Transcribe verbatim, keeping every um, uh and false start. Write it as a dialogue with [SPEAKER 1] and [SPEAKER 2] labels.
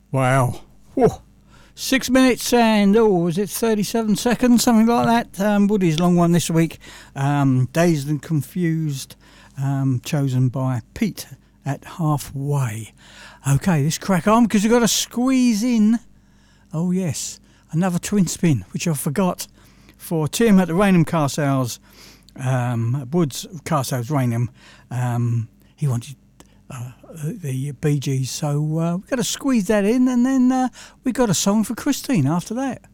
[SPEAKER 1] Wow. Whoa. Six minutes and, oh, was it thirty-seven seconds? Something like that. Um, Woody's long one this week. Um, Dazed and Confused, um, chosen by Pete at Halfway. Okay, let's crack on because we've got to squeeze in, oh yes, another twin spin, which I forgot, for Tim at the Rainham Car Sales, um, Woods Car Sales Rainham. Um, he wanted uh, the Bee Gees, so uh, we've got to squeeze that in, and then uh, we've got a song for Christine after that.